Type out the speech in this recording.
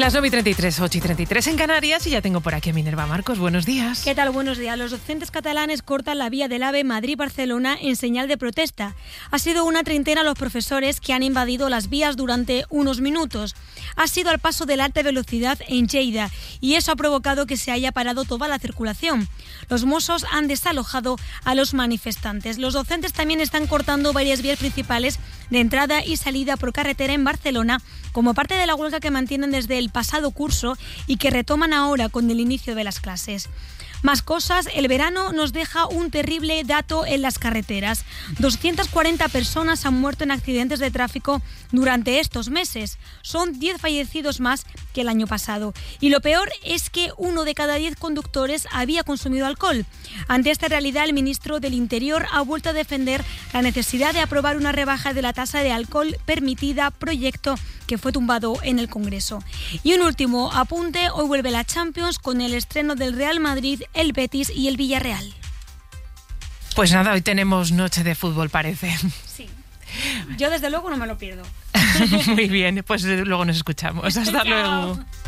Las 9:33, 8:33 en Canarias, y ya tengo por aquí a Minerva Marcos. Buenos días. ¿Qué tal? Buenos días. Los docentes catalanes cortan la vía del AVE Madrid-Barcelona en señal de protesta. Ha sido una treintena los profesores que han invadido las vías durante unos minutos. Ha sido al paso de la alta velocidad en Lleida y eso ha provocado que se haya parado toda la circulación. Los Mossos han desalojado a los manifestantes. Los docentes también están cortando varias vías principales de entrada y salida por carretera en Barcelona como parte de la huelga que mantienen desde el pasado curso y que retoman ahora con el inicio de las clases. Más cosas, el verano nos deja un terrible dato en las carreteras. 240 personas han muerto en accidentes de tráfico durante estos meses. Son 10 fallecidos más que el año pasado. Y lo peor es que 1 de cada 10 conductores había consumido alcohol. Ante esta realidad, el ministro del Interior ha vuelto a defender la necesidad de aprobar una rebaja de la tasa de alcohol permitida, proyecto que fue tumbado en el Congreso. Y un último apunte, hoy vuelve la Champions con el estreno del Real Madrid, el Betis y el Villarreal. Pues nada, hoy tenemos noche de fútbol, parece. Sí, yo desde luego no me lo pierdo. Muy bien, pues luego nos escuchamos. Hasta luego.